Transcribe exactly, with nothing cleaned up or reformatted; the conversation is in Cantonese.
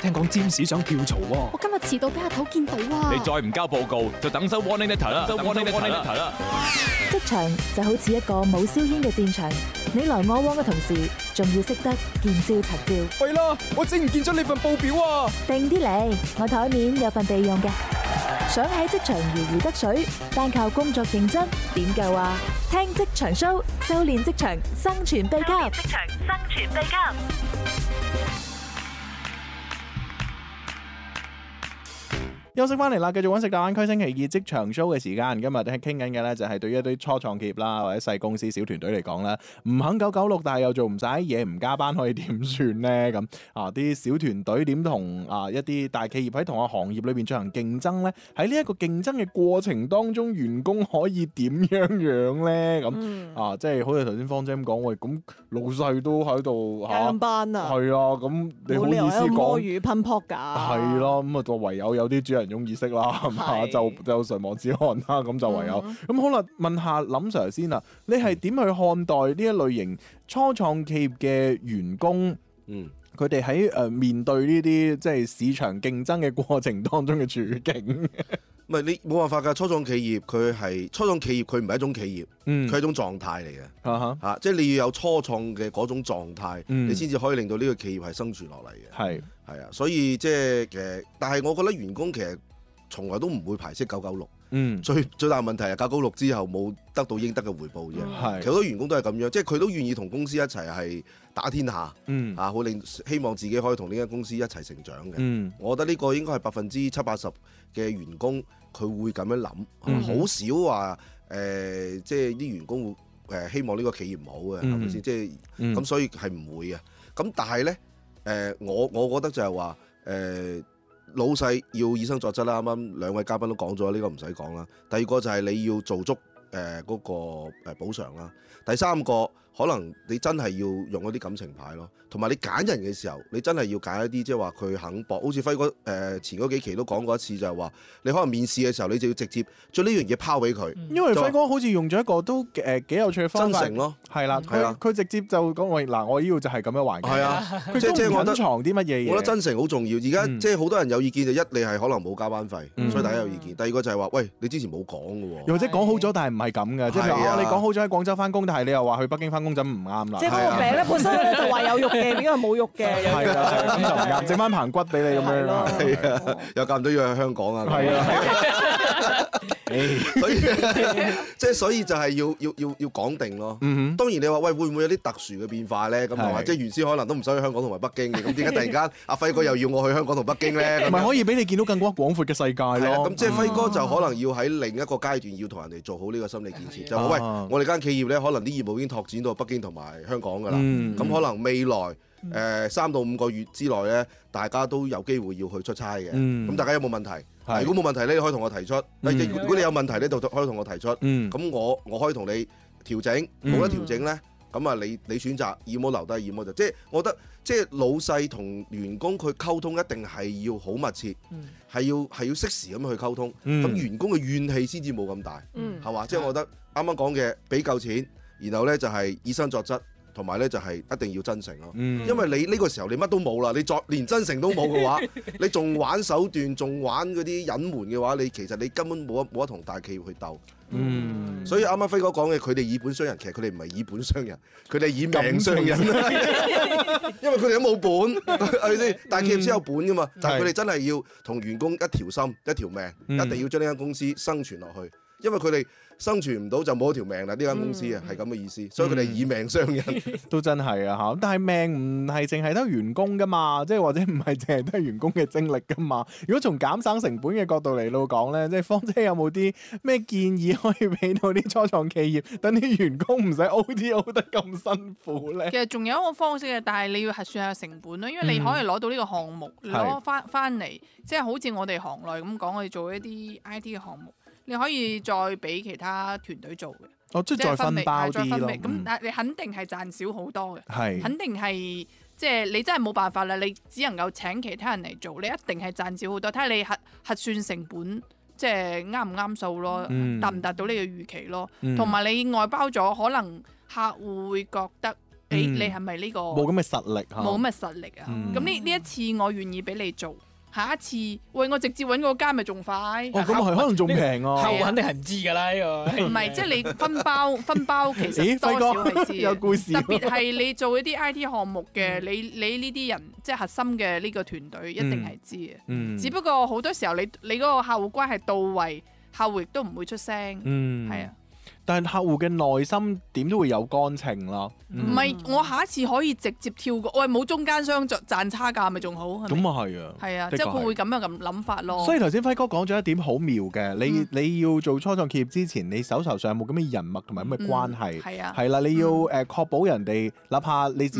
聽講占士想跳槽喎。 我今日遲到俾阿頭見到啊！ 你再唔交報告，就等收 warning letter 啦，收 warning letter 啦。 職場就好似一個冇硝煙嘅戰場，你來我往嘅同時，仲要識得見招拆招。 喂啦，我整唔見咗你份報表啊！ 定啲嚟，我台面有份備用嘅。想喺職場如魚得水，單靠工作認真點夠啊？聽職場 show， 修煉職場生存秘笈。職場生存秘笈。 休息翻嚟啦，繼續揾食大灣區星期二職場 show 嘅時間。今日咧傾緊嘅咧就係對於一啲初創企業啦，或者細公司小團隊嚟講啦，唔肯九九六，但係又做唔晒嘢，唔加班可以點算呢？咁啊，啲小團隊點同啊一啲大企業喺同一個行業裏邊進行競爭呢？喺呢一個競爭嘅過程當中，員工可以點樣樣呢？咁、嗯、啊，即係好似頭先芳姐咁講，喂，咁老細都喺度加班啊， 係啊，咁你好意思講摸魚噴撲㗎？ 係咯，咁啊就唯有有啲主人種意識啦，係嘛？就就唇亡齒寒啦，咁就唯有咁、嗯、好啦。問下林 Sir 先啦，你係點去看待呢一類型初創企業嘅員工？嗯，佢哋喺誒面對呢啲即係市場競爭嘅過程當中嘅處境。 唔係你冇辦法㗎，初創企業佢係初創企業，佢唔係一種企業，佢、嗯、係一種狀態嚟嘅。嚇、uh huh. 啊、即係你要有初創嘅嗰種狀態，嗯、你先至可以令到呢個企業係生存落嚟嘅。係係啊，所以即係誒，但係我覺得員工其實從來都唔會排斥九九六。嗯，最最大問題係九九六之後冇得到應得嘅回報啫。係、嗯，其實好多員工都係咁樣，即係佢都願意同公司一齊係打天下。嗯，啊，好令希望自己可以同呢間公司一齊成長嘅。嗯，我覺得呢個應該係百分之七八十嘅員工佢會咁樣諗，好、嗯、少話誒、呃，即係啲員工會誒希望呢個企業唔好嘅，係咪先？即係咁，嗯、所以係唔會嘅。咁但係咧，誒、呃，我我覺得就係話誒。呃老細要以身作則啦，啱啱兩位嘉賓都講咗，呢個唔使講啦。第二個就係你要做足誒嗰、呃嗰個誒補償啦。第三個可能你真係要用一啲感情牌咯，同埋你揀人嘅時候，你真係要揀一啲即係話佢肯搏。好似輝哥誒、呃、前嗰幾期都講過一次，就係話你可能面試嘅時候，你就要直接將呢樣嘢拋俾佢。 因為輝哥好似用咗一個都誒幾有趣嘅方法， 真誠咯， 係啦，係啊，佢直接就講喂嗱，我要就係咁樣環境。係啊，佢即係隱藏啲乜嘢嘢？ 我覺得真誠好重要。而家、嗯、即係好多人有意見，就一你係可能冇加班費，嗯、所以大家有意見。第二個就係話，喂，你之前冇講嘅喎， 又或者講好咗，但係唔係咁嘅，即係譬如話你講好咗喺廣州翻工，但係你又話去北京翻工就唔啱啦。 即係嗰個餅咧，本身咧就話有肉嘅，點解冇肉嘅？ 係啊，咁就唔啱，整翻棚骨俾你咁樣。 係啊，又間唔到要去香港啊。係啊，所以即係所以就係要要要要講定咯。嗯哼，當然你話喂會唔會有啲特殊嘅變化咧？咁係嘛，即係原先可能都唔使去香港同埋北京嘅，咁點解突然間阿輝哥又要我去香港同北京咧？ 唔係可以俾你見到更加廣闊嘅世界咯。 咁即係輝哥就可能要喺另一個階段要同人哋做好呢個心理建設，就喂我哋間企業咧，可能啲業務已經拓展到北京同埋香港㗎啦。咁可能未來誒三到五個月之內咧，大家都有機會要去出差嘅。咁大家有冇問題？如果冇問題咧，你可以同我提出。如果你有問題咧，就可以同我提出。咁我我可以同你調整，冇得調整咧，咁啊你你選擇要麼留低，要麼就即係我覺得即係老細同員工佢溝通一定係要好密切，係要係要適時咁去溝通。咁員工嘅怨氣先至冇咁大，係嘛？即係我覺得啱啱講嘅俾夠錢，然後咧就係以身作則。同埋咧就係一定要真誠咯，嗯、因為你呢個時候你乜都冇啦，你再連真誠都冇嘅話，你仲玩手段，仲玩嗰啲隱瞞嘅話，你其實你根本冇得冇得同大企業去鬥。嗯，所以啱啱輝哥講嘅，佢哋以本傷人，其實佢哋唔係以本傷人，佢哋以命傷人，因為佢哋都冇本，係咪先？大企業先有本噶嘛，嗯、但係佢哋真係要同員工一條心一條命，嗯、一定要將呢間公司生存落去。因為佢哋生存唔到就冇一條命啦，呢間公司啊係咁嘅意思，所以佢哋以命傷人， 都真係啊嚇！但係命唔係淨係得員工噶嘛，即係或者唔係淨係得員工嘅精力噶嘛。如果從減省成本嘅角度嚟到講咧，即係芳姐有冇啲咩建議可以俾到啲初創企業，等啲員工唔使 O T O 得咁辛苦咧？ 其實仲有一個方式嘅，但係你要核算下成本咯，因為你可以攞到呢個項目攞翻翻嚟，即係好似我哋行內咁講，我哋做一啲 I T 嘅項目。你可以再俾其他團隊做嘅， 哦，即係再分包啲咯。 咁但係你肯定係賺少好多嘅， 係肯定係即係你真係冇辦法啦。你只能夠請其他人嚟做，你一定係賺少好多。睇下你核核算成本，即係啱唔啱數咯，達唔達到呢個預期咯。同埋、嗯、你外包咗，可能客戶會覺得你嗯你係咪呢個冇咁嘅實力嚇， 冇咁嘅實力啊？ 嗯咁呢呢一次我願意俾你做，下一次喂我直接揾個間咪仲快？ 哦，咁係可能仲平啊！ 客戶肯定係唔知㗎啦，呢個唔係，即係你分包分包，其咦， 實多輝哥少係知嘅。 有故事特喎， 別係你做一啲 I T 項目嘅，你你呢啲人即係核心嘅呢個團隊一定係知嘅。 嗯只不過好多時候你你嗰個客戶關係到位，客戶亦都唔會出聲。 嗯係啊， 但係客戶嘅內心點都會有乾情咯。 唔係我下一次可以直接跳過，喂冇中間商賺賺差價咪仲好？係咪咁啊係啊， 係啊， 的確係即係佢會咁樣咁諗法咯。 所以頭先輝哥講咗一點好妙嘅，你嗯你要做初創企業之前，你手頭上有冇咁嘅人脈同埋咁嘅關係？ 係啊， 係啦，你要嗯誒確保人哋，哪怕你自